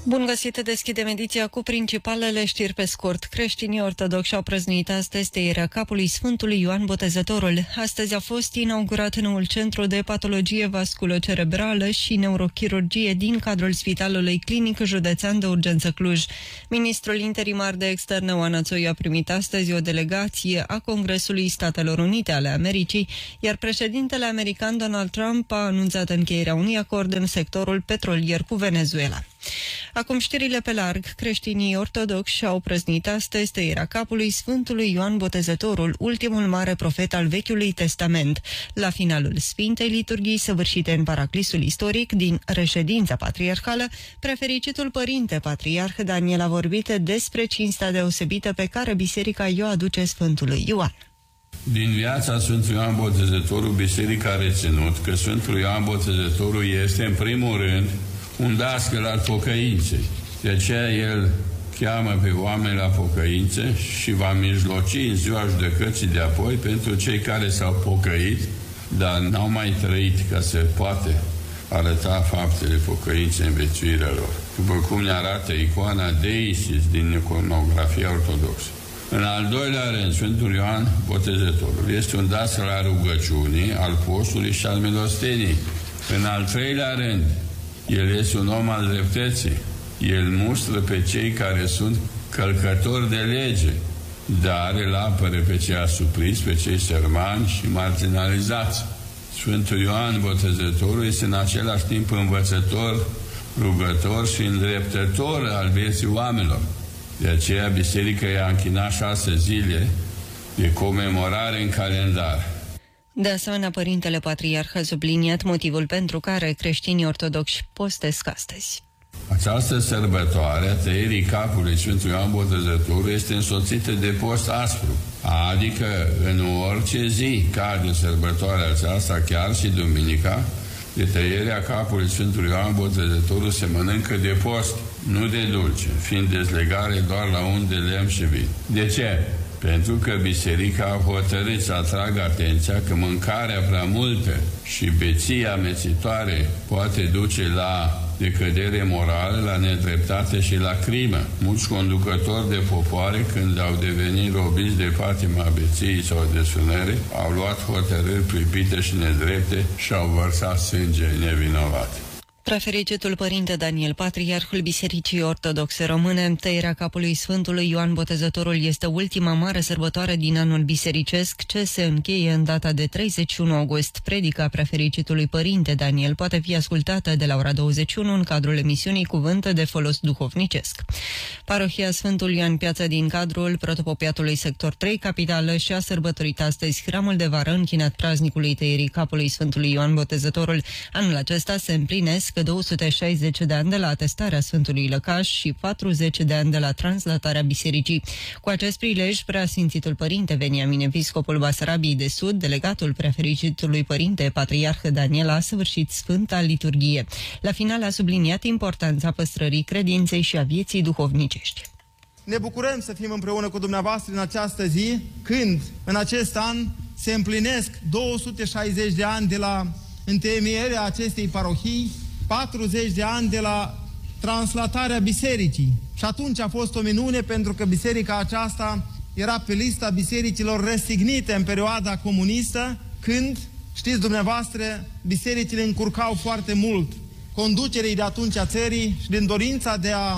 Bun găsit, deschidem ediția cu principalele știri pe scurt. Creștinii ortodoxi au prăznuit astăzi tăierea capului Sfântului Ioan Botezătorul. Astăzi a fost inaugurat noul centru de patologie vasculocerebrală și neurochirurgie din cadrul Spitalului Clinic Județean de Urgență Cluj. Ministrul interimar de externe Oana Țoiu a primit astăzi o delegație a Congresului Statelor Unite ale Americii, iar președintele american Donald Trump a anunțat încheierea unui acord în sectorul petrolier cu Venezuela. Acum știrile pe larg. Creștinii ortodoxi au prăznit astăzi tăierea capului Sfântului Ioan Botezătorul, ultimul mare profet al Vechiului Testament. La finalul Sfintei Liturghii, săvârșite în paraclisul istoric din reședința patriarhală, prefericitul părinte patriarh Daniel a vorbit despre cinstea deosebită pe care biserica i-o aduce Sfântului Ioan. Din viața Sfântului Ioan Botezătorul, biserica a reținut că Sfântul Ioan Botezătorul este în primul rând un dascăl al pocăinței. De aceea el cheamă pe oameni la pocăință și va mijloci în ziua judecății de apoi pentru cei care s-au pocăit, dar n-au mai trăit ca să poate arăta faptele pocăinței în viețuirea lor. După cum ne arată icoana de Isis din iconografia ortodoxă. În al doilea rând, Sfântul Ioan Botezătorul este un dascăl al rugăciunii, al postului și al milosteniei. În al treilea rând, el este un om al dreptății. El mustră pe cei care sunt călcători de lege, dar îl apără pe cei asupriți, pe cei sărmani și marginalizați. Sfântul Ioan Botezătorul este în același timp învățător, rugător și îndreptător al vieții oamenilor. De aceea biserica i-a închinat 6 zile de comemorare în calendar. De asemenea, părintele patriarh a subliniat motivul pentru care creștinii ortodoxi postesc astăzi. Această sărbătoare a tăierii capului Sfântului Ioan Botezătorul este însoțită de post aspru, adică în orice zi cade sărbătoarea aceasta, chiar și duminica, de tăierea capului Sfântului Ioan Botezătorul se mănâncă de post, nu de dulce, fiind dezlegare doar la un de lemn și vin. De ce? Pentru că biserica a hotărât să atragă atenția că mâncarea prea multă și beția amețitoare poate duce la decădere morală, la nedreptate și la crimă. Mulți conducători de popoare, când au devenit robiți de patima beției sau desfrânării, au luat hotărâri pripite și nedrepte și au vărsat sânge nevinovat. Prefericitul părinte Daniel, patriarhul Bisericii Ortodoxe Române, tăierea capului Sfântului Ioan Botezătorul este ultima mare sărbătoare din anul bisericesc ce se încheie în data de 31 august. Predica prefericitului părinte Daniel poate fi ascultată de la ora 21 în cadrul emisiunii Cuvânt de folos duhovnicesc. Parohia Sfântul Ioan Piața din cadrul protopopiatului sector 3 capitală și-a sărbătorit astăzi hramul de vară închinat praznicului tăierii capului Sfântului Ioan Botezătorul. Anul acesta se împlinesc 260 de ani de la atestarea Sfântului Lăcaș și 40 de ani de la translatarea bisericii. Cu acest prilej, preasfințitul părinte Veniamin, episcopul Basarabiei de Sud, delegatul prefericitului părinte patriarh Daniel, a săvârșit Sfânta Liturghie. La final a subliniat importanța păstrării credinței și a vieții duhovnicești. Ne bucurăm să fim împreună cu dumneavoastră în această zi, când în acest an se împlinesc 260 de ani de la întemeierea acestei parohii, 40 de ani de la translatarea bisericii. Și atunci a fost o minune, pentru că biserica aceasta era pe lista bisericilor răstignite în perioada comunistă, când, știți dumneavoastră, bisericile încurcau foarte mult conducerii de atunci a țării și din dorința de a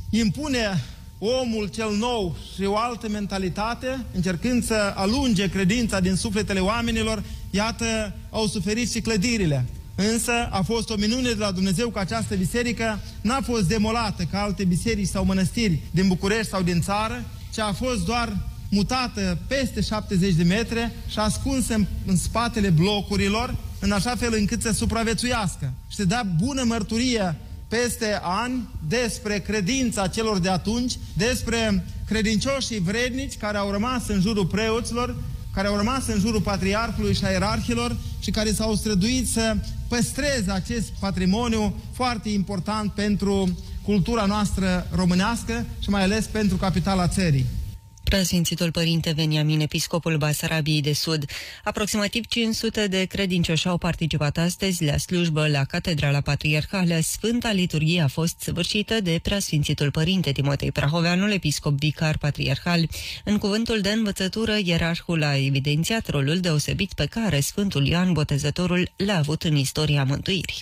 impune omul cel nou și o altă mentalitate, încercând să alunge credința din sufletele oamenilor, iată, au suferit și clădirile. Însă a fost o minune de la Dumnezeu că această biserică n-a fost demolată ca alte biserici sau mănăstiri din București sau din țară, ci a fost doar mutată peste 70 de metri și ascunsă în spatele blocurilor, în așa fel încât să supraviețuiască și să dea bună mărturie peste ani despre credința celor de atunci, despre credincioșii vrednici care au rămas în jurul preoților, care au rămas în jurul patriarhului și a ierarhilor și care s-au străduit să păstreze acest patrimoniu foarte important pentru cultura noastră românească și mai ales pentru capitala țării. Preasfințitul Părinte Veniamin, episcopul Basarabiei de Sud. Aproximativ 500 de credincioși au participat astăzi la slujbă la Catedrala Patriarhală. Sfânta liturghie a fost săvârșită de Preasfințitul Părinte Timotei Prahoveanul, episcop vicar patriarhal. În cuvântul de învățătură, ierarhul a evidențiat rolul deosebit pe care Sfântul Ioan Botezătorul l-a avut în istoria mântuirii.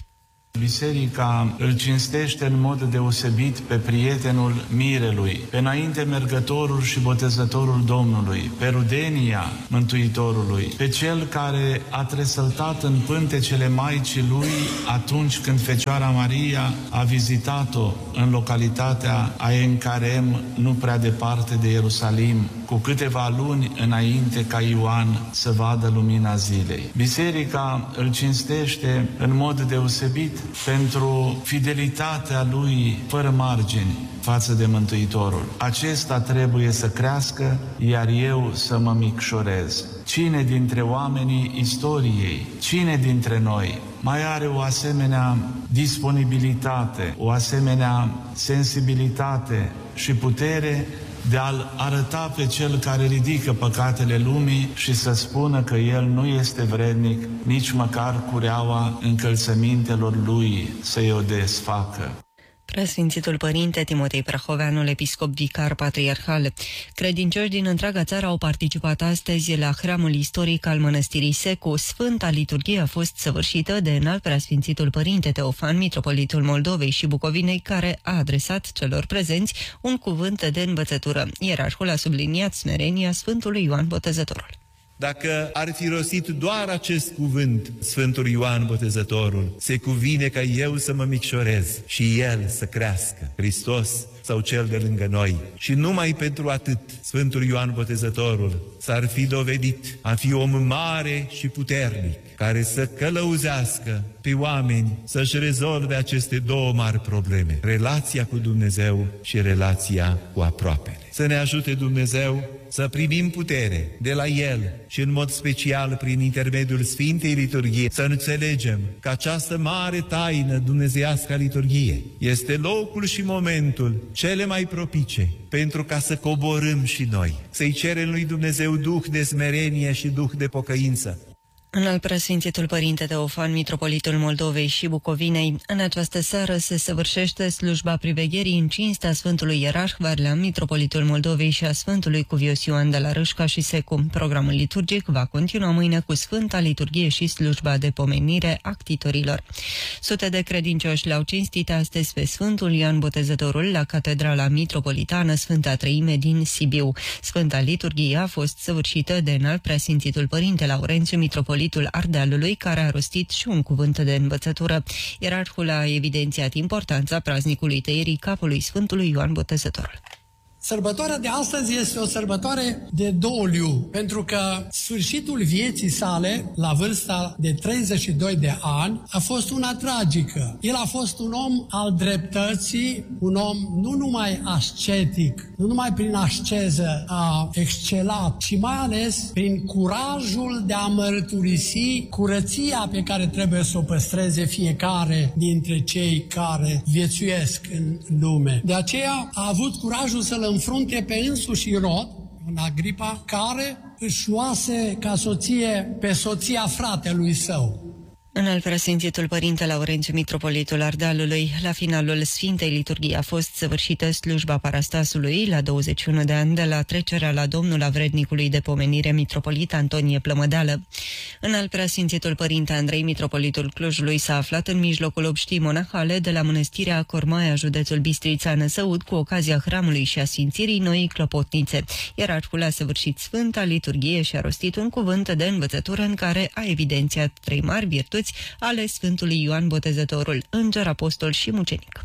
Biserica îl cinstește în mod deosebit pe prietenul mirelui, pe înainte mergătorul și botezătorul Domnului, pe rudenia Mântuitorului, pe cel care a tresăltat în pântecele Maicii lui atunci când Fecioara Maria a vizitat-o în localitatea Aencarem, nu prea departe de Ierusalim, cu câteva luni înainte ca Ioan să vadă lumina zilei. Biserica îl cinstește în mod deosebit pentru fidelitatea lui fără margini față de Mântuitorul. Acesta trebuie să crească, iar eu să mă micșorez. Cine dintre oamenii istoriei, cine dintre noi mai are o asemenea disponibilitate, o asemenea sensibilitate și putere de a-L arăta pe Cel care ridică păcatele lumii și să spună că El nu este vrednic nici măcar cureaua încălțămintelor Lui să-i o desfacă. Preasfințitul Părinte Timotei Prahoveanul, episcop vicar patriarhal. Credincioși din întreaga țară au participat astăzi la hramul istoric al mănăstirii Secu. Sfânta liturghie a fost săvârșită de înalt Preasfințitul Părinte Teofan, mitropolitul Moldovei și Bucovinei, care a adresat celor prezenți un cuvânt de învățătură. Ierarhul a subliniat smerenia Sfântului Ioan Botezătorul. Dacă ar fi rostit doar acest cuvânt, Sfântul Ioan Botezătorul, se cuvine ca eu să mă micșorez și El să crească, Hristos sau Cel de lângă noi. Și numai pentru atât, Sfântul Ioan Botezătorul s-ar fi dovedit a fi om mare și puternic, care să călăuzească pe oameni să-și rezolve aceste două mari probleme, relația cu Dumnezeu și relația cu aproapele. Să ne ajute Dumnezeu să primim putere de la El și în mod special prin intermediul Sfintei Liturghii să înțelegem că această mare taină dumnezeiască a liturghiei este locul și momentul cele mai propice pentru ca să coborâm și noi, să-i cerem lui Dumnezeu duh de smerenie și duh de pocăință. Înalt Preasfințitul Părinte Teofan, mitropolitul Moldovei și Bucovinei, în această seară se săvârșește slujba privegherii în cinstea Sfântului Ierarh Varleam, mitropolitul Moldovei, și a Sfântului Cuvios Ioan de la Râșca și Secu. Programul liturgic va continua mâine cu Sfânta Liturghie și slujba de pomenire a ctitorilor. Sute de credincioși l-au cinstit astăzi pe Sfântul Ioan Botezătorul la Catedrala Mitropolitană Sfânta Treime din Sibiu. Sfânta Liturghie a fost săvârșită de înalt Preasfințitul Părinte Laurențiu, mitropolitul Ardealului, care a rostit și un cuvânt de învățătură. Ierarhul a evidențiat importanța praznicului tăierii capului Sfântului Ioan Botezătorul. Sărbătoarea de astăzi este o sărbătoare de doliu, pentru că sfârșitul vieții sale, la vârsta de 32 de ani, a fost una tragică. El a fost un om al dreptății, un om nu numai ascetic, nu numai prin asceză a excelat, ci mai ales prin curajul de a mărturisi curăția pe care trebuie să o păstreze fiecare dintre cei care viețuiesc în lume. De aceea a avut curajul să-l înfrunte pe însuși Irod, în Agripa, care își luase ca soție pe soția fratelui său. Înalt Preasfințitul Părinte Laurențiu, mitropolitul Ardealului, la finalul Sfintei Liturghii a fost săvârșită slujba parastasului la 21 de ani de la trecerea la Domnul a vrednicului de pomenire mitropolit Antonie Plămădeală. Înalt Preasfințitul Părinte Andrei, mitropolitul Clujului, s-a aflat în mijlocul obștii monahale de la Mănăstirea Cormaia, județul Bistrița Năsăud, cu ocazia hramului și a sfințirii Noii Clopotnițe. Ierarhul a săvârșit Sfânta Liturghie și a rostit un cuvânt de învățătură în care a evidențiat trei mari virtuți ale Sfântului Ioan Botezătorul, înger, apostol și mucenic.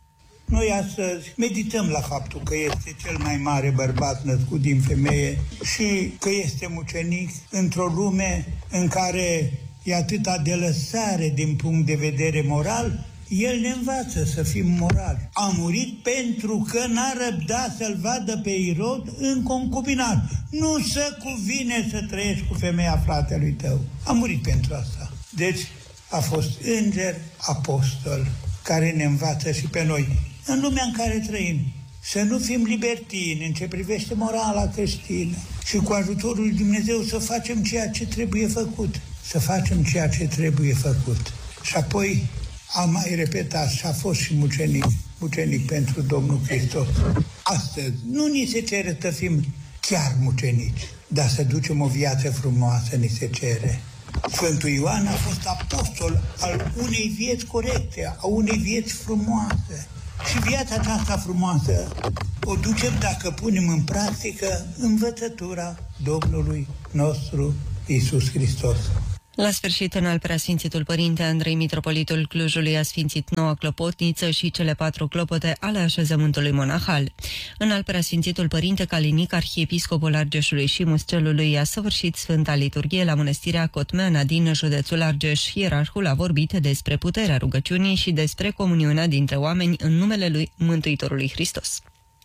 Noi astăzi medităm la faptul că este cel mai mare bărbat născut din femeie și că este mucenic într-o lume în care e atâta de lăsare din punct de vedere moral. El ne învață să fim morali. A murit pentru că n-a răbdat să-l vadă pe Irod în concubinat. Nu se cuvine să trăiești cu femeia fratelui tău. A murit pentru asta. Deci a fost înger, apostol, care ne învață și pe noi. În lumea în care trăim, să nu fim libertini în ce privește morala creștină și cu ajutorul lui Dumnezeu să facem ceea ce trebuie făcut. Să facem ceea ce trebuie făcut. Și apoi am mai repetat și a fost și mucenic pentru Domnul Hristos. Astăzi nu ni se cere să fim chiar mucenici, dar să ducem o viață frumoasă ni se cere. Sfântul Ioan a fost apostol al unei vieți corecte, a unei vieți frumoase. Și viața aceasta frumoasă o ducem dacă punem în practică învățătura Domnului nostru Iisus Hristos. La sfârșit, Înalt Preasfințitul Părinte Andrei, mitropolitul Clujului, a sfințit noua clopotniță și cele 4 clopote ale așezământului monahal. Înalt Preasfințitul Părinte Calinic, arhiepiscopul Argeșului și Muscelului, a săvârșit Sfânta Liturghie la mănăstirea Cotmeana din județul Argeș. Ierarhul a vorbit despre puterea rugăciunii și despre comuniunea dintre oameni în numele lui Mântuitorului Hristos.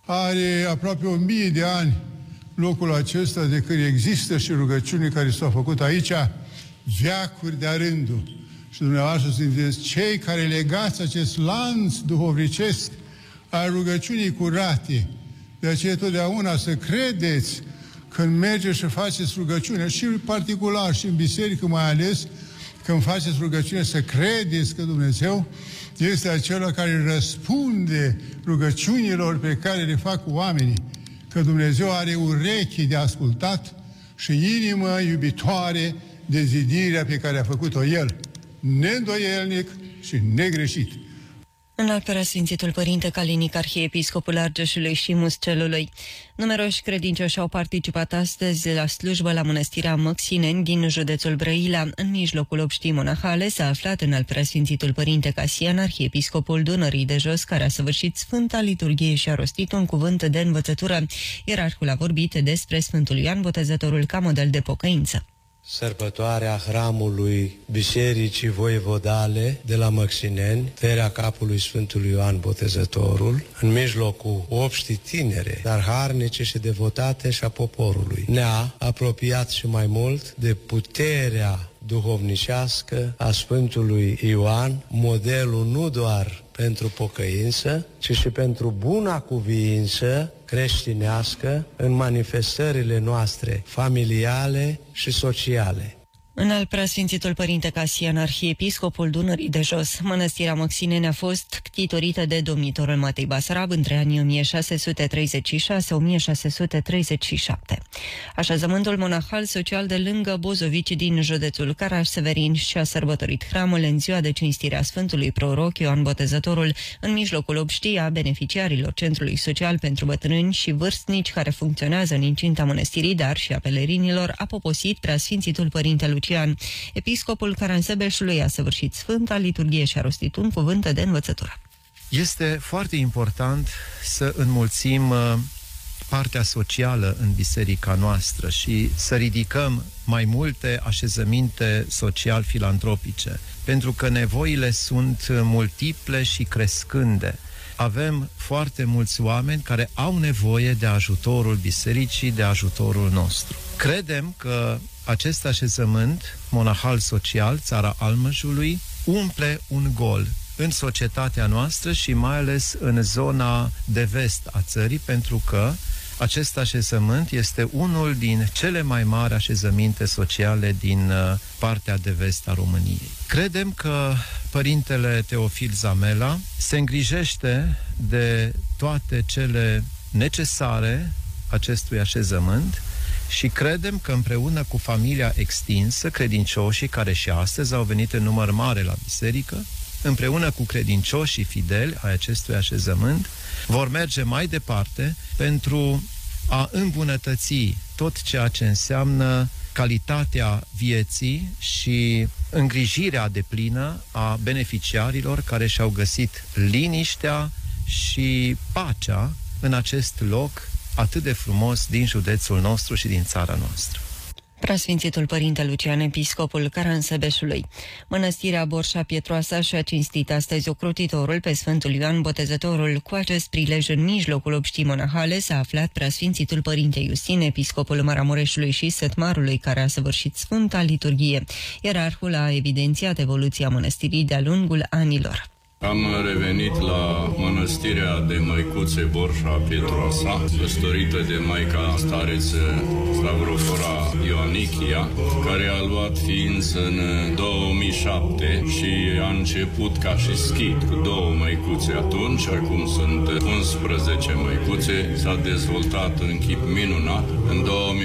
Are aproape 1000 de ani locul acesta de când există și rugăciunii care s-au făcut aici, veacuri de-a rândul. Și dumneavoastră sunteți cei care legați acest lanț duhovnicesc al rugăciunii curate. De aceea totdeauna să credeți când mergeți și faceți rugăciune, și în particular și în biserică mai ales, când faceți rugăciune, să credeți că Dumnezeu este acela care răspunde rugăciunilor pe care le fac oamenii, că Dumnezeu are urechi de ascultat și inimă iubitoare de zidirea pe care a făcut-o El, neîndoielnic și negreșit. Înalt Preasfințitul Părinte Calinic, arhiepiscopul Argeșului și Muscelului. Numeroși credincioși au participat astăzi la slujbă la mănăstirea Măxineni din județul Brăila. În mijlocul obștii monahale s-a aflat Înalt Preasfințitul Părinte Casian, arhiepiscopul Dunării de Jos, care a săvârșit Sfânta Liturghie și a rostit un cuvânt de învățătură. Ierarhul a vorbit despre Sfântul Ioan Botezătorul ca model de pocăință. Sărbătoarea hramului Bisericii Voievodale de la Măxineni, tăierea capului Sfântului Ioan Botezătorul, în mijlocul obștii tinere, dar harnice și devotate și a poporului, ne-a apropiat și mai mult de puterea duhovnicească a Sfântului Ioan, modelul nu doar pentru pocăință, ci și pentru buna cuviință creștinească în manifestările noastre familiale și sociale. Înalt Preasfințitul Părinte Casian, arhiepiscopul Dunării de Jos. Mănăstirea Măxineni a fost ctitorită de domnitorul Matei Basarab între anii 1636-1637. Așezământul monahal social de lângă Bozovici din județul Caraș-Severin și-a sărbătorit hramul în ziua de cinstire a Sfântului Proroc Ioan Botezătorul, în mijlocul obștii a beneficiarilor Centrului Social pentru Bătrâni și Vârstnici care funcționează în incinta mănăstirii, dar și a pelerinilor, a poposit Preasfințitul Părinte Lucian. Episcopul Caransebeșului a săvârșit Sfânta Liturghie și a rostit un cuvânt de învățătură. Este foarte important să înmulțim partea socială în biserica noastră și să ridicăm mai multe așezăminte social-filantropice, pentru că nevoile sunt multiple și crescânde. Avem foarte mulți oameni care au nevoie de ajutorul bisericii, de ajutorul nostru. Credem că acest așezământ monahal social, Țara Almăjului, umple un gol în societatea noastră și mai ales în zona de vest a țării, pentru că acest așezământ este unul din cele mai mari așezăminte sociale din partea de vest a României. Credem că Părintele Teofil Zamela se îngrijește de toate cele necesare acestui așezământ și credem că împreună cu familia extinsă, credincioșii care și astăzi au venit în număr mare la biserică, împreună cu credincioșii fideli ai acestui așezământ, vor merge mai departe pentru a îmbunătăți tot ceea ce înseamnă calitatea vieții și îngrijirea deplină a beneficiarilor care și-au găsit liniștea și pacea în acest loc atât de frumos din județul nostru și din țara noastră. Preasfințitul Părinte Lucian, episcopul Caransebeșului. Mănăstirea Borșa Pietroasa și-a cinstit astăzi ocrotitorul pe Sfântul Ioan Botezătorul. Cu acest prilej, în mijlocul obștii monahale, s-a aflat Preasfințitul Părinte Iustin, episcopul Maramureșului și Setmarului, care a săvârșit Sfânta Liturghie. Ierarhul a evidențiat evoluția mănăstirii de-a lungul anilor. Am revenit la mănăstirea de Măicuțe Borșa Pietroasa, căsătorită de maica stareță Stavropora Ioanichia, care a luat ființă în 2007 și a început ca și schid cu 2 măicuțe atunci, acum sunt 11 măicuțe, s-a dezvoltat în chip minunat. În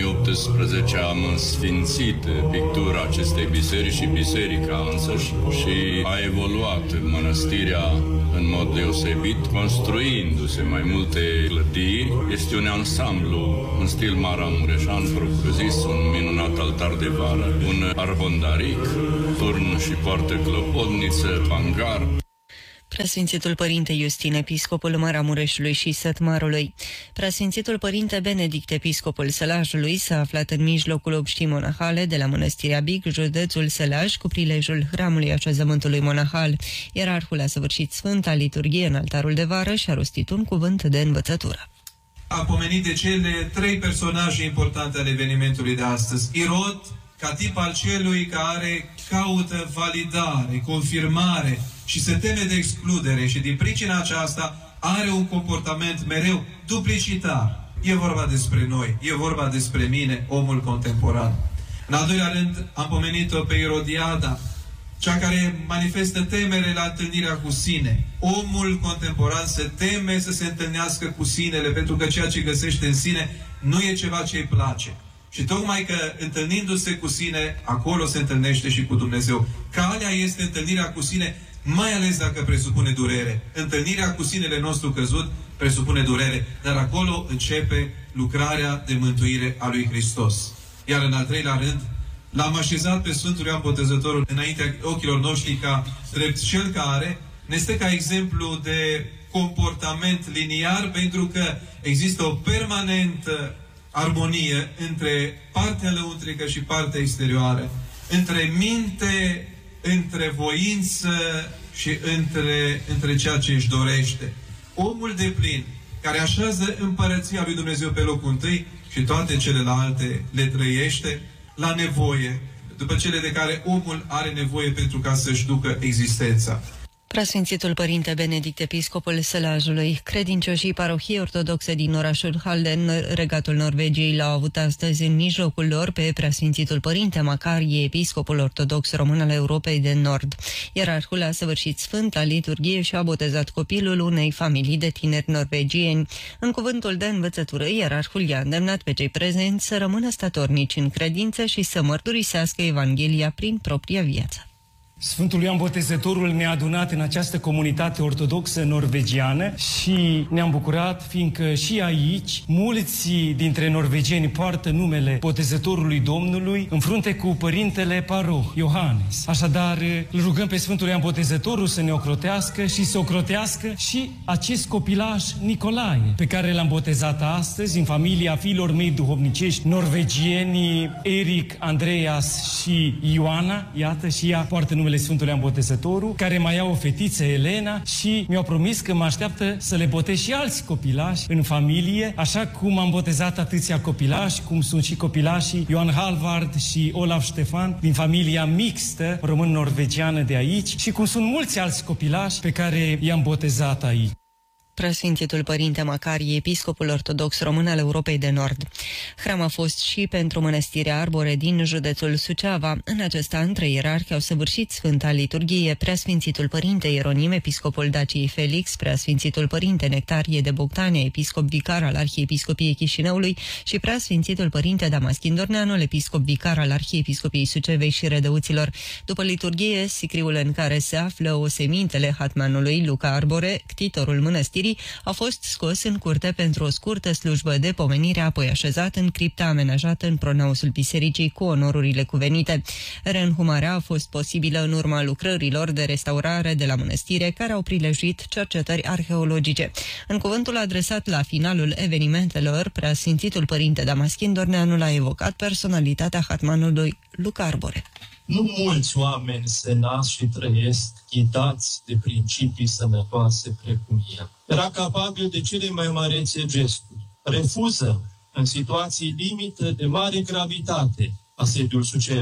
2018 am sfințit pictura acestei biserici și biserica însăși și a evoluat mănăstirea în mod deosebit, construindu-se mai multe clădiri. Este un ansamblu în stil maramureșan, propriu-zis, un minunat altar de vară, un arhondaric, turn și poartă clopotniță, hangar. Preasfințitul Părinte Iustin, episcopul Maramureșului și Sătmarului. Preasfințitul Părinte Benedict, episcopul Sălajului, s-a aflat în mijlocul obștii monahale de la Mănăstirea Big, județul Sălaj, cu prilejul hramului așezământului monahal. Ierarhul a săvârșit Sfânta Liturghie în altarul de vară și a rostit un cuvânt de învățătură. A pomenit de cele 3 personaje importante ale evenimentului de astăzi. Irod, ca tip al celui care caută validare, confirmare și se teme de excludere și din pricina aceasta are un comportament mereu duplicitar. E vorba despre noi, e vorba despre mine, omul contemporan. În al doilea rând, am pomenit-o pe Irodiada, cea care manifestă temere la întâlnirea cu sine. Omul contemporan se teme să se întâlnească cu sinele, pentru că ceea ce găsește în sine nu e ceva ce îi place. Și tocmai că întâlnindu-se cu sine, acolo se întâlnește și cu Dumnezeu. Calea este întâlnirea cu sine, mai ales dacă presupune durere. Întâlnirea cu sinele nostru căzut presupune durere, dar acolo începe lucrarea de mântuire a lui Hristos. Iar în al treilea rând, l-am așezat pe Sfântul Ioan Botezătorul înaintea ochilor noștri ca drept cel care ne stă ca exemplu de comportament liniar, pentru că există o permanentă armonie între partea lăuntrică și partea exterioară, între minte, între voință și între ceea ce își dorește. Omul deplin, care așează împărăția lui Dumnezeu pe locul întâi și toate celelalte le trăiește la nevoie, după cele de care omul are nevoie pentru ca să-și ducă existența. Preasfințitul Părinte Benedict, episcopul Sălajului, credincioșii parohiei ortodoxe din orașul Halden, regatul Norvegiei, l-au avut astăzi în mijlocul lor pe Preasfințitul Părinte Macarie, episcopul ortodox român al Europei de Nord. Ierarhul a săvârșit Sfânta Liturghie și a botezat copilul unei familii de tineri norvegieni. În cuvântul de învățătură, ierarhul i-a îndemnat pe cei prezenți să rămână statornici în credință și să mărturisească Evanghelia prin propria viață. Sfântul Ioan Botezătorul ne-a adunat în această comunitate ortodoxă norvegiană și ne-am bucurat, fiindcă și aici mulți dintre norvegieni poartă numele Botezătorului Domnului în frunte cu Părintele Paroh, Iohannes. Așadar, îl rugăm pe Sfântul Ioan Botezătorul să ne ocrotească și să ocrotească și acest copilaș Nicolae, pe care l-am botezat astăzi în familia fiilor mei duhovnicești norvegieni, Eric, Andreas și Ioana. Iată, și ea poartă numele Sfântului Ioan Botezătorul, care mai au o fetiță, Elena, și mi-au promis că mă așteaptă să le botez și alți copilași în familie, așa cum am botezat atâția copilași, cum sunt și copilașii Ioan Halvard și Olaf Ștefan din familia mixtă român-norvegiană de aici și cum sunt mulți alți copilași pe care i-am botezat aici. Preasfințitul Părinte Macarie, episcopul ortodox român al Europei de Nord. Hram a fost și pentru Mănăstirea Arbore din județul Suceava. În acest an, 3 ierarhi au săvârșit Sfânta Liturghie: Preasfințitul Părinte Ieronim, episcopul Daciei Felix, Preasfințitul Părinte Nectarie de Bogdania, episcop vicar al Arhiepiscopiei Chișinăului, și Preasfințitul Părinte Damaschin Dorneanul, episcop vicar al Arhiepiscopiei Sucevei și Rădăuților. După liturghie, sicriul în care se află osemintele hatmanului Luca Arbore, ctitorul mănăstirii, a fost scos în curte pentru o scurtă slujbă de pomenire, apoi așezat în cripta amenajată în pronausul bisericii cu onorurile cuvenite. Reînhumarea a fost posibilă în urma lucrărilor de restaurare de la mănăstire, care au prilejit cercetări arheologice. În cuvântul adresat la finalul evenimentelor, Preasfințitul Părinte Damaschin Dorneanul a evocat personalitatea hatmanului Luca Arbore. Nu mulți oameni se nasc și trăiesc ghidați de principii sănătoase precum el. Era capabil de cele mai mărețe gesturi. Refuză, în situații limită de mare gravitate, asediul Sucevei.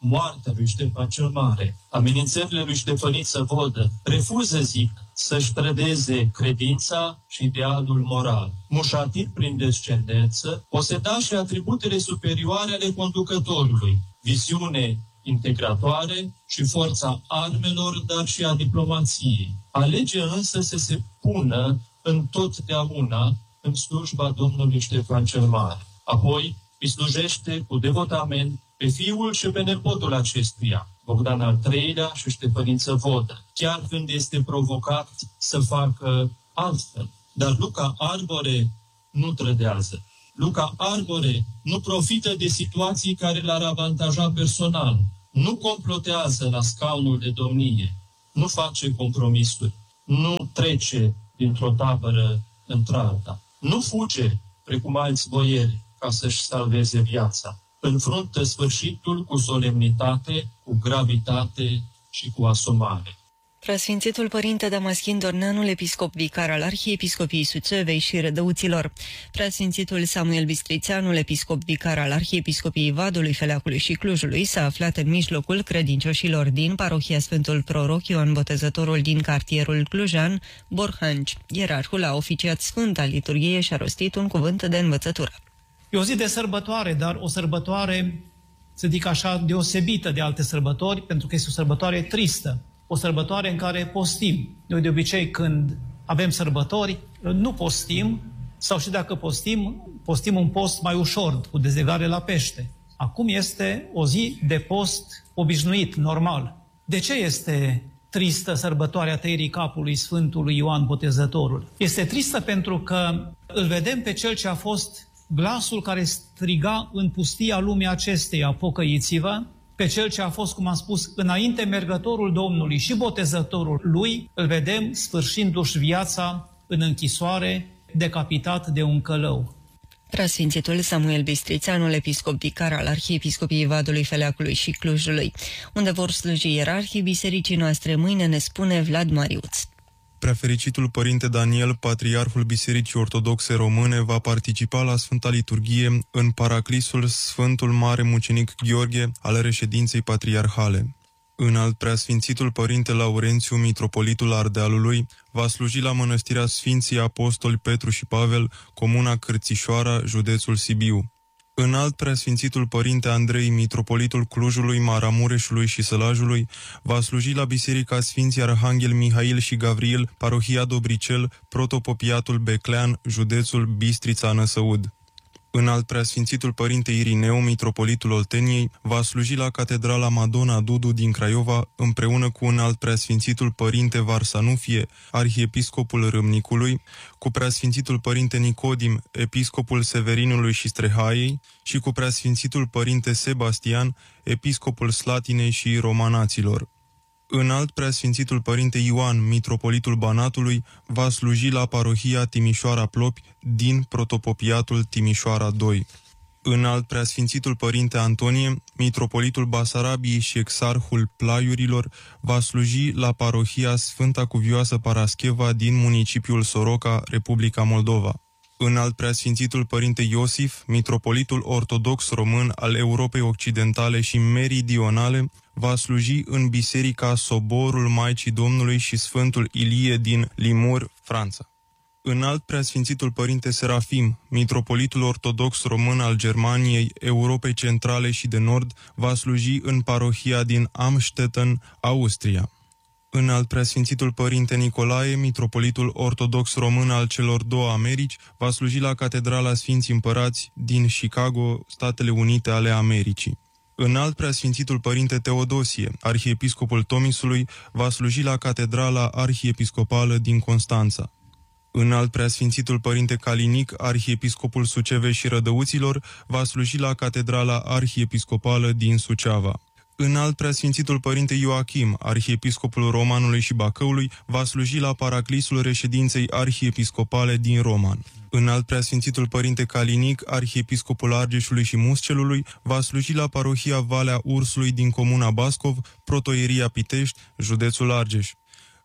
moartea lui Ștefan cel Mare, amenințările lui Ștefăniță Vodă, refuză, zic, să-și trădeze credința și idealul moral. Mușatit prin descendență, poseda și atributele superioare ale conducătorului, viziune integratoare și forța armelor, dar și a diplomației. Alege însă să se pună întotdeauna în slujba Domnului Ștefan cel Mare. Apoi îi slujește cu devotament pe fiul și pe nepotul acestuia, Bogdan al III-lea și Ștefăniță Vodă, chiar când este provocat să facă altfel. Dar Luca Arbore nu trădează. Luca Arbore nu profită de situații care l-ar avantaja personal, nu complotează la scaunul de domnie, nu face compromisuri, nu trece dintr-o tabără într-alta, nu fuge, precum alți boieri, ca să-și salveze viața. Înfruntă sfârșitul cu solemnitate, cu gravitate și cu asumare. Preasfințitul Părinte Damaschin Dorneanul, episcop vicar al Arhiepiscopiei Sucevei și Rădăuților, Preasfințitul Samuel Bistrițeanul, episcop vicar al Arhiepiscopiei Vadului, Feleacului și Clujului, s-a aflat în mijlocul credincioșilor din parohia Sfântul Proroc Ioan Botezătorul din cartierul clujan, Borhanci. Ierarhul a oficiat Sfânta Liturghie și a rostit un cuvânt de învățătură. E o zi de sărbătoare, dar o sărbătoare, să zic așa, deosebită de alte sărbători, pentru că este o sărbătoare tristă. O sărbătoare în care postim. Noi de obicei când avem sărbători, nu postim, sau și dacă postim un post mai ușor, cu dezlegare la pește. Acum este o zi de post obișnuit, normal. De ce este tristă sărbătoarea tăierii capului Sfântului Ioan Botezătorul? Este tristă pentru că îl vedem pe cel ce a fost glasul care striga în pustia lumii acesteia, pocăiți-vă, pe cel ce a fost, cum am spus, înainte mergătorul Domnului și botezătorul lui, îl vedem sfârșindu-și viața în închisoare, decapitat de un călău. Preasfințitul Samuel Bistrițeanul, episcop vicar al Arhiepiscopiei Vadului, Feleacului și Clujului, unde vor sluji ierarhii bisericii noastre mâine, ne spune Vlad Mariuț. Preafericitul Părinte Daniel, Patriarhul Bisericii Ortodoxe Române, va participa la Sfânta Liturghie în paraclisul Sfântul Mare Mucenic Gheorghe al reședinței patriarhale. Înalt Preasfințitul Părinte Laurențiu, mitropolitul Ardealului, va sluji la Mănăstirea Sfinții Apostoli Petru și Pavel, comuna Cârțișoara, județul Sibiu. Înalt Preasfințitul Părinte Andrei, mitropolitul Clujului, Maramureșului și Sălajului, va sluji la Biserica Sfinții Arhanghel Mihail și Gavril, parohia Dobricel, protopopiatul Beclean, județul Bistrița-Năsăud. Înalt Preasfințitul Părinte Irineu, mitropolitul Olteniei, va sluji la Catedrala Madonna Dudu din Craiova, împreună cu Înalt Preasfințitul Părinte Varsanufie, arhiepiscopul Râmnicului, cu Preasfințitul Părinte Nicodim, episcopul Severinului și Strehaiei, și cu Preasfințitul Părinte Sebastian, episcopul Slatinei și Romanaților. Înalt Preasfințitul Părinte Ioan, mitropolitul Banatului, va sluji la parohia Timișoara-Plopi din protopopiatul Timișoara II. Înalt Preasfințitul Părinte Antonie, mitropolitul Basarabiei și exarhul Plaiurilor, va sluji la parohia Sfânta Cuvioasă Parascheva din municipiul Soroca, Republica Moldova. Înalt Preasfințitul Părinte Iosif, mitropolitul ortodox român al Europei Occidentale și Meridionale, va sluji în Biserica Soborul Maicii Domnului și Sfântul Ilie din Limur, Franța. Înalt Preasfințitul Părinte Serafim, mitropolitul ortodox român al Germaniei, Europei Centrale și de Nord, va sluji în parohia din Amstetten, Austria. Înalt Preasfințitul Părinte Nicolae, mitropolitul ortodox român al celor două Americi, va sluji la Catedrala Sfinții Împărați din Chicago, Statele Unite ale Americii. Înalt Preasfințitul Părinte Teodosie, arhiepiscopul Tomisului, va sluji la Catedrala Arhiepiscopală din Constanța. Înalt Preasfințitul Părinte Calinic, arhiepiscopul Sucevei și Rădăuților, va sluji la Catedrala Arhiepiscopală din Suceava. Înalt Preasfințitul Părinte Ioachim, arhiepiscopul Romanului și Bacăului, va sluji la paraclisul reședinței arhiepiscopale din Roman. Înalt Preasfințitul Părinte Calinic, arhiepiscopul Argeșului și Muscelului, va sluji la parohia Valea Ursului din comuna Bascov, protoieria Pitești, județul Argeș.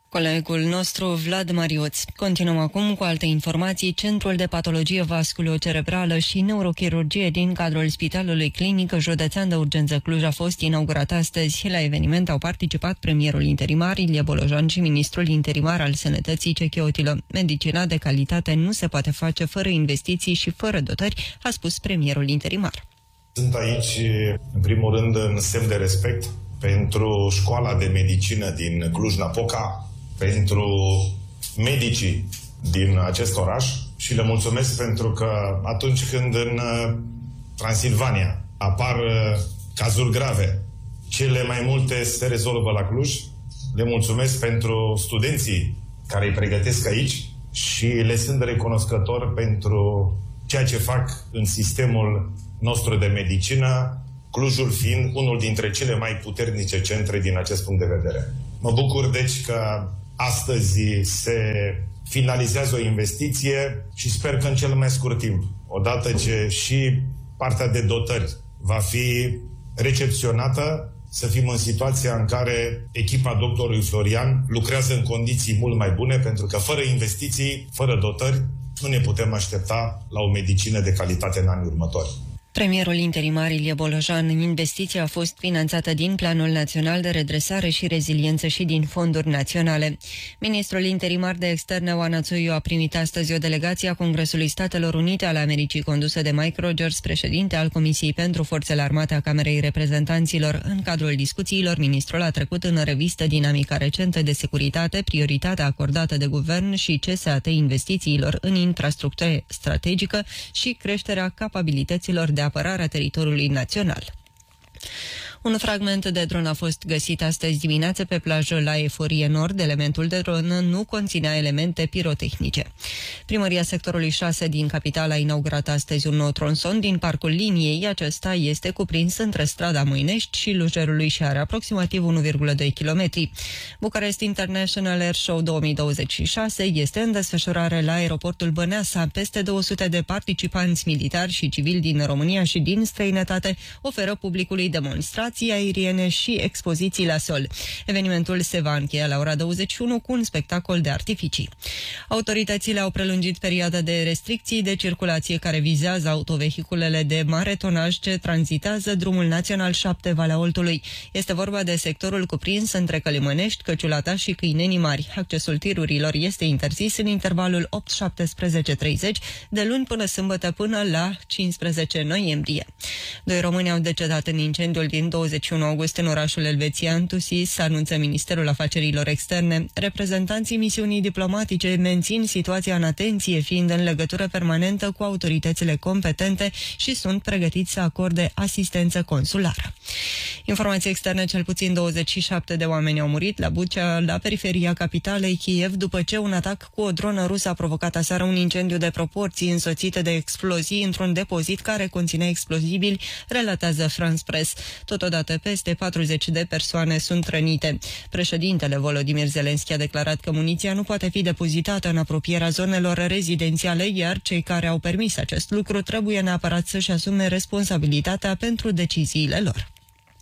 Colegul nostru Vlad Mariuț. Continuăm acum cu alte informații. Centrul de patologie vasculocerebrală și neurochirurgie din cadrul Spitalului Clinic Județean de Urgență Cluj a fost inaugurat astăzi. La eveniment au participat premierul interimar Ilie Bolojan și ministrul interimar al Sănătății Cechiotilă. Medicina de calitate nu se poate face fără investiții și fără dotări, a spus premierul interimar. Sunt aici, în primul rând, în semn de respect pentru școala de medicină din Cluj-Napoca, pentru medicii din acest oraș și le mulțumesc pentru că atunci când în Transilvania apar cazuri grave, cele mai multe se rezolvă la Cluj. Le mulțumesc pentru studenții care îi pregătesc aici și le sunt recunoscător pentru ceea ce fac în sistemul nostru de medicină, Clujul fiind unul dintre cele mai puternice centre din acest punct de vedere. Mă bucur, deci, că astăzi se finalizează o investiție și sper că în cel mai scurt timp, odată ce și partea de dotări va fi recepționată, să fim în situația în care echipa doctorului Florian lucrează în condiții mult mai bune, pentru că fără investiții, fără dotări, nu ne putem aștepta la o medicină de calitate în anii următori. Premierul interimar Ilie Bolojan, investiția a fost finanțată din Planul Național de Redresare și Reziliență și din fonduri naționale. Ministrul interimar de externe Oana Țoiu a primit astăzi o delegație a Congresului Statelor Unite ale Americii condusă de Mike Rogers, președinte al Comisiei pentru Forțele Armate a Camerei Reprezentanților. În cadrul discuțiilor, ministrul a trecut în revistă dinamica recentă de securitate, prioritatea acordată de guvern și CSAT investițiilor în infrastructură strategică și creșterea capabilităților de apărare a teritoriului național. Un fragment de dron a fost găsit astăzi dimineață pe plajă la Eforie Nord. Elementul de dron nu conținea elemente pirotehnice. Primăria sectorului 6 din capitală a inaugurat astăzi un nou tronson din Parcul Liniei. Acesta este cuprins între strada Moinești și Lujerului și are aproximativ 1,2 km. Bucharest International Air Show 2026 este în desfășurare la aeroportul Băneasa. Peste 200 de participanți militari și civili din România și din străinătate oferă publicului demonstrații aeriene și expoziții la sol. Evenimentul se va încheia la ora 21 cu un spectacol de artificii. Autoritățile au prelungit perioada de restricții de circulație care vizează autovehiculele de mare tonaj ce tranzitează drumul național 7 Valea Oltului. Este vorba de sectorul cuprins între Călimănești, Căciulata și Câinenii Mari. Accesul tirurilor este interzis în intervalul 8-17:30 de luni până sâmbătă până la 15 noiembrie. 2 români au decedat în incendiul din 21 august în orașul elvețian Tusis, anunță Ministerul Afacerilor Externe. Reprezentanții misiunii diplomatice mențin situația în atenție, fiind în legătură permanentă cu autoritățile competente și sunt pregătiți să acorde asistență consulară. Informații externe: cel puțin 27 de oameni au murit la Bucea, la periferia capitalei Kiev, după ce un atac cu o dronă rusă a provocat aseară un incendiu de proporții însoțite de explozii într-un depozit care conținea explozibili, relatează France Press. Totodată, peste 40 de persoane sunt rănite. Președintele Volodymyr Zelensky a declarat că muniția nu poate fi depozitată în apropierea zonelor rezidențiale, iar cei care au permis acest lucru trebuie neapărat să-și asume responsabilitatea pentru deciziile lor.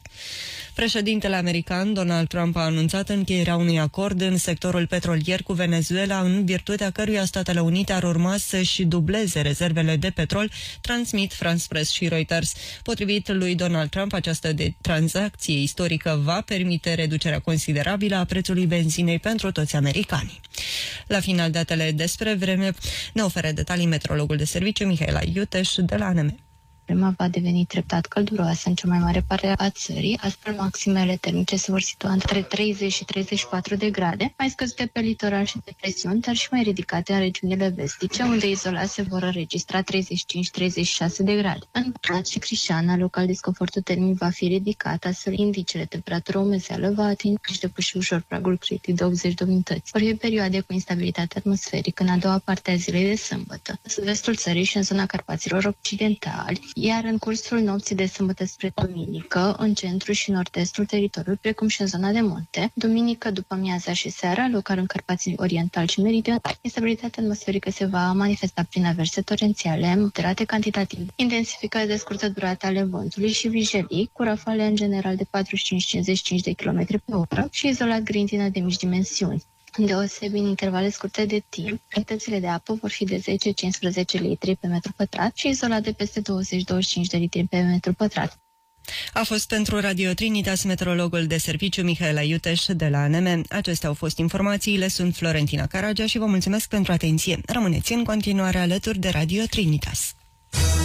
Președintele american Donald Trump a anunțat încheierea unui acord în sectorul petrolier cu Venezuela, în virtutea căruia Statele Unite ar urma să-și dubleze rezervele de petrol, transmit France Press și Reuters. Potrivit lui Donald Trump, această tranzacție istorică va permite reducerea considerabilă a prețului benzinei pentru toți americanii. La final, datele despre vreme ne oferă detalii meteorologul de serviciu Mihaela Iuteș de la ANM. Vremea va deveni treptat călduroasă în cea mai mare parte a țării, astfel maximele termice se vor situa între 30 și 34 de grade, mai scăzute pe litoral și depresiuni, dar și mai ridicate în regiunile vestice, unde izolat se vor înregistra 35-36 de grade. În Banat și Crișana, local disconfortul termic va fi ridicat, astfel indicele temperatură umezeală va atinge și depăși ușor pragul critic de 80 de unități. Vor fi perioade cu instabilitate atmosferică în a doua parte a zilei de sâmbătă, în sud-vestul țării și în zona Carpaților Occidentali, iar în cursul nopții de sâmbătă spre duminică, în centrul și nord-estul teritoriului, precum și în zona de munte, duminică după amiaza și seara, local în Carpații Oriental și Meridional, instabilitatea atmosferică se va manifesta prin averse torențiale, moderate cantitativ, intensificări de scurtă durată ale vântului și vijelii, cu rafale în general de 45-55 de km pe oră și izolat grindină de mici dimensiuni. deosebi în intervale scurte de timp. Cantitățile de apă vor fi de 10-15 litri pe metru pătrat și izolat de peste 20-25 de litri pe metru pătrat. A fost pentru Radio Trinitas meteorologul de serviciu Mihaela Iuteș de la ANM. Acestea au fost informațiile, sunt Florentina Caragea și vă mulțumesc pentru atenție. Rămâneți în continuare alături de Radio Trinitas.